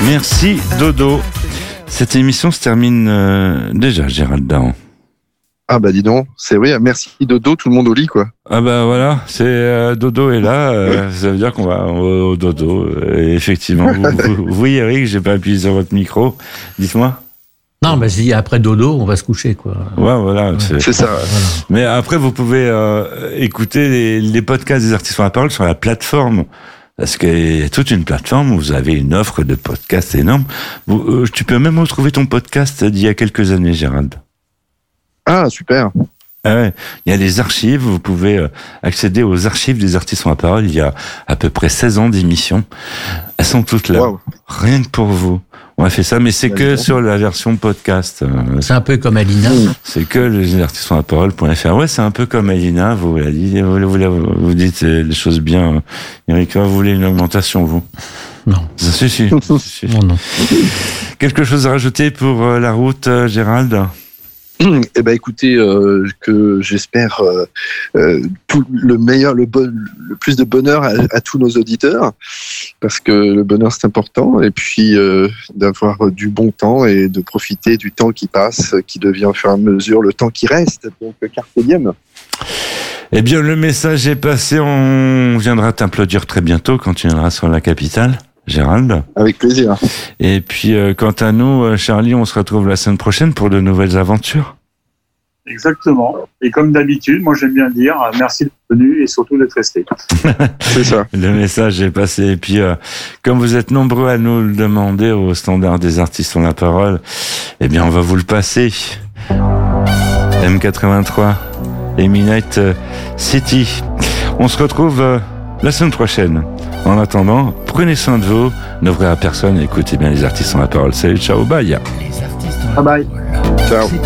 Merci Dodo. Cette émission se termine déjà, Gérald Daron. Ah bah dis donc, c'est vrai, merci Dodo, tout le monde au lit quoi. Ah bah voilà, c'est Dodo est là, ça veut dire qu'on va au Dodo. Et effectivement, oui Eric, j'ai pas appuyé sur votre micro, dites-moi. Non, mais si après dodo, on va se coucher, quoi. Ouais, voilà. C'est ça. Voilà. Mais après, vous pouvez écouter les podcasts des artistes sur la parole sur la plateforme. Parce qu'il y a toute une plateforme où vous avez une offre de podcasts énorme. Tu peux même retrouver ton podcast d'il y a quelques années, Gérald. Ah, super. Ah ouais. Il y a les archives, vous pouvez accéder aux archives des artistes sur la parole. Il y a à peu près 16 ans d'émissions. Elles sont toutes là. Wow. Rien que pour vous. On a fait ça, mais c'est que sur la version podcast. C'est un peu comme Alina. C'est que les artistes sur la parole.fr. Ouais, c'est un peu comme Alina, vous dites les choses bien. Erika, vous voulez une augmentation, vous? Non. Ça suffit. Non. Quelque chose à rajouter pour la route, Gérald? Eh ben écoutez, que j'espère tout le meilleur, le plus de bonheur à tous nos auditeurs, parce que le bonheur c'est important, et puis d'avoir du bon temps et de profiter du temps qui passe, qui devient au fur et à mesure le temps qui reste. Donc carpe diem. Eh bien, le message est passé. On viendra t'applaudir très bientôt quand tu viendras sur la capitale, Gérald. Avec plaisir. Et puis, quant à nous, Charlie, on se retrouve la semaine prochaine pour de nouvelles aventures. Exactement. Et comme d'habitude, moi j'aime bien dire merci d'être venu et surtout d'être resté. C'est ça. Le message est passé. Et puis, comme vous êtes nombreux à nous le demander au standard des artistes sur la parole, eh bien, on va vous le passer. M83 et Midnight City. On se retrouve la semaine prochaine. En attendant, prenez soin de vous, n'ouvrez à personne et écoutez bien les artistes sur la parole. Salut, ciao, bye. Bye bye. Ciao.